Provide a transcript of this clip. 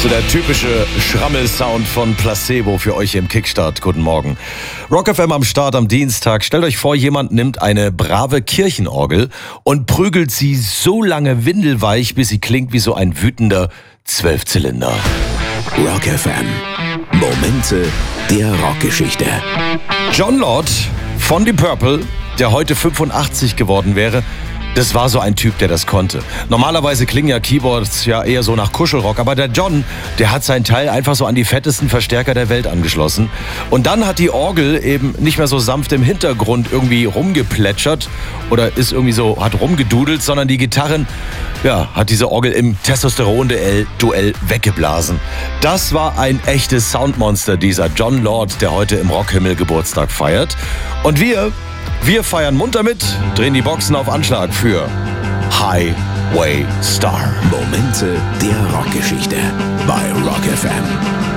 So der typische Schrammel-Sound von Placebo für euch im Kickstart. Guten Morgen. Rock FM am Start am Dienstag. Stellt euch vor, jemand nimmt eine brave Kirchenorgel und prügelt sie so lange windelweich, bis sie klingt wie so ein wütender Zwölfzylinder. Rock FM. Momente der Rockgeschichte. Jon Lord von Deep Purple, der heute 85 geworden wäre, das war so ein Typ, der das konnte. Normalerweise klingen ja Keyboards ja eher so nach Kuschelrock, aber der Jon, der hat sein Teil einfach so an die fettesten Verstärker der Welt angeschlossen. Und dann hat die Orgel eben nicht mehr so sanft im Hintergrund irgendwie rumgeplätschert oder ist irgendwie so, hat rumgedudelt, sondern die Gitarren, ja, hat diese Orgel im Testosteron-Duell weggeblasen. Das war ein echtes Soundmonster, dieser Jon Lord, der heute im Rockhimmel Geburtstag feiert. Und wir feiern munter mit, drehen die Boxen auf Anschlag für Highway Star. Momente der Rockgeschichte bei Rock